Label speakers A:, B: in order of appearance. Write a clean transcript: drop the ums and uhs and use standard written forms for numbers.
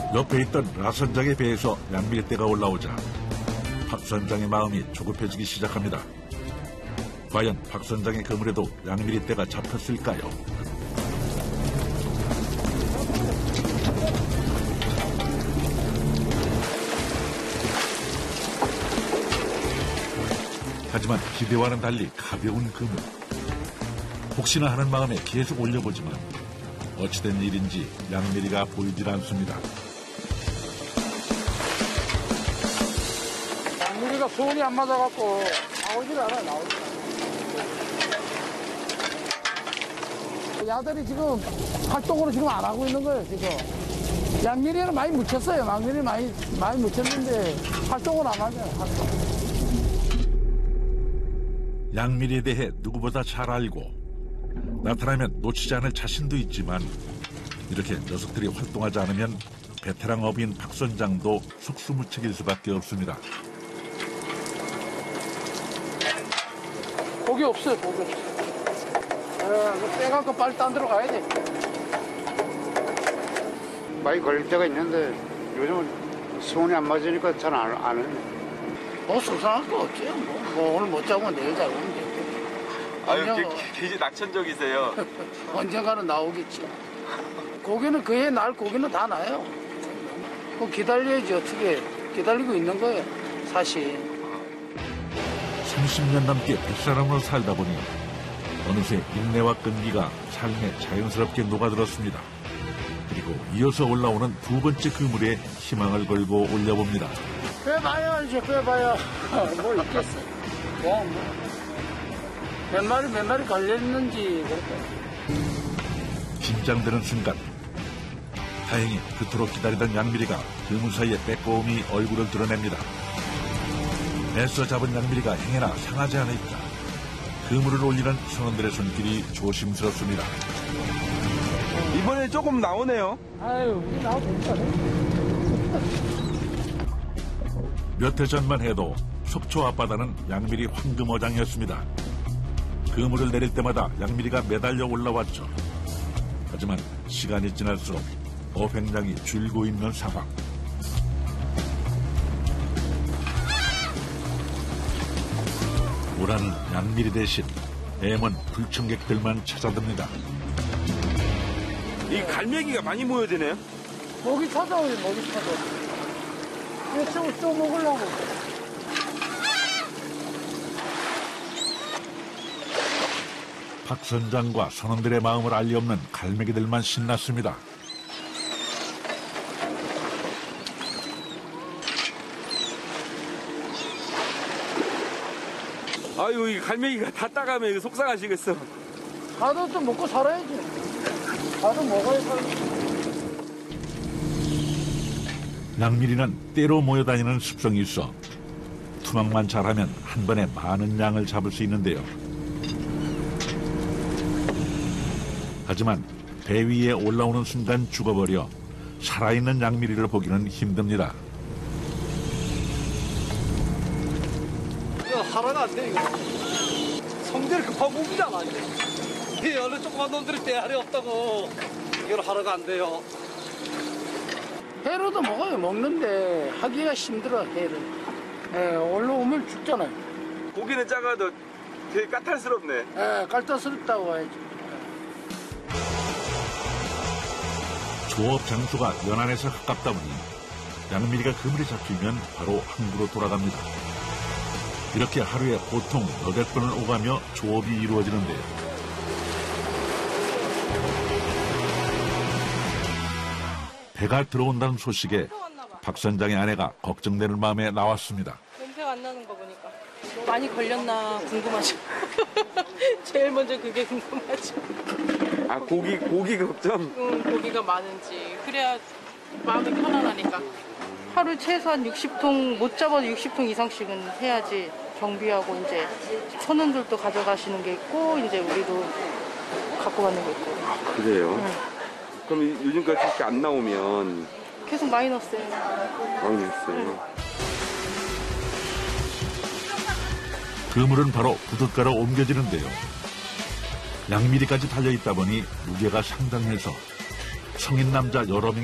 A: 옆에 있던 라 선장의 배에서 양미리떼가 올라오자 박 선장의 마음이 조급해지기 시작합니다. 과연 박 선장의 그물에도 양미리떼가 잡혔을까요? 하지만 기대와는 달리 가벼운 그물. 혹시나 하는 마음에 계속 올려보지만 어찌된 일인지 양미리가 보이질 않습니다.
B: 양미리가 수온이 안 맞아갖고 나오질 않아요. 나오질 않아요. 야들이 지금 활동으로 지금 안 하고 있는 거예요. 지금 양미리는 많이 묻혔어요. 양미리 많이 묻혔는데 활동을 안 하죠.
A: 양미리에 대해 누구보다 잘 알고 나타나면 놓치지 않을 자신도 있지만 이렇게 녀석들이 활동하지 않으면 베테랑 어부인 박 선장도 속수무책일 수밖에 없습니다.
B: 고기 없어요. 고기 없어요. 빼갖고 빨리 딴 데로 가야 돼.
C: 많이 걸릴 때가 있는데 요즘은 수온이 안 맞으니까 잘 안 해요.
B: 뭐 수상할 거 없죠. 뭐 오늘 못 잡으면 내일 잡으면 돼.
D: 아유, 굉장히 낙천적이세요.
B: 언젠가는 나오겠지. 고기는 그해 날 고기는 다 나요. 그거 기다려야지. 어떻게 기다리고 있는 거예요. 사실.
A: 30년 넘게 뱃사람으로 살다 보니 어느새 인내와 끈기가 삶에 자연스럽게 녹아들었습니다. 그리고 이어서 올라오는 두 번째 그물에 희망을 걸고 올려봅니다.
B: 빼봐요. 이제 빼봐요. 뭐 있겠어. 뭐. 몇 마리 걸렸는지.
A: 긴장되는 순간 다행히 그토록 기다리던 양미리가 그물 사이에 빼꼼히 얼굴을 드러냅니다. 애써 잡은 양미리가 행여나 상하지 않을까 그물을 올리는 선원들의 손길이 조심스럽습니다.
D: 이번에 조금 나오네요.
B: 아유, 나오니까.
A: 몇 해 전만 해도 속초 앞바다는 양미리 황금어장이었습니다. 그물을 내릴 때마다 양미리가 매달려 올라왔죠. 하지만 시간이 지날수록 어획량이 줄고 있는 상황. 오라는 양미리 대신 애먼 불청객들만 찾아듭니다.
D: 이 갈매기가 많이 모여드네요.
B: 먹이 찾아오요. 먹이 찾아. 이거 또 먹으려고.
A: 박 선장과 선원들의 마음을 알리 없는 갈매기들만 신났습니다.
D: 아유, 이 갈매기가 다 따가면 이거 속상하시겠어.
B: 가도 좀 먹고 살아야지. 가도 먹어야 살지.
A: 양미리는 때로 모여다니는 습성이 있어 투망만 잘하면 한 번에 많은 양을 잡을 수 있는데요. 하지만 배 위에 올라오는 순간 죽어버려 살아있는 양미리를 보기는 힘듭니다.
E: 이거 하라가 안 돼, 이거. 성질 급한 몸이잖아, 이게. 이 어느 조그만 놈들이 대알이 없다고. 이걸 하라가 안 돼요.
B: 회로도 먹어요. 먹는데 하기가 힘들어, 회를. 예, 올라오면 죽잖아요.
D: 고기는 작아도 되게 까탈스럽네.
B: 예, 깔따스럽다고 해야지.
A: 조업 장소가 연안에서 가깝다 보니 양미리가 그물에 잡히면 바로 항구로 돌아갑니다. 이렇게 하루에 보통 여덟 번을 오가며 조업이 이루어지는데요. 배가 들어온다는 소식에 박 선장의 아내가 걱정되는 마음에 나왔습니다.
F: 냄새가 안 나는 거 보니까 많이 걸렸나 궁금하죠. 제일 먼저 그게 궁금하죠.
D: 아, 고기 걱정?
F: 고기가 많은지. 그래야 마음이 편안하니까. 하루 최소한 60통, 못 잡아도 60통 이상씩은 해야지 정비하고 이제 선원들도 가져가시는 게 있고 이제 우리도 갖고 가는 게 있고.
D: 아, 그래요? 그럼 요즘까지 이렇게 안 나오면
F: 계속 마이너스예요.
D: 마이너스예요.
A: 그물은 바로 부둣가로 옮겨지는데요. 양미리까지 달려있다 보니 무게가 상당해서 성인 남자 여러 명이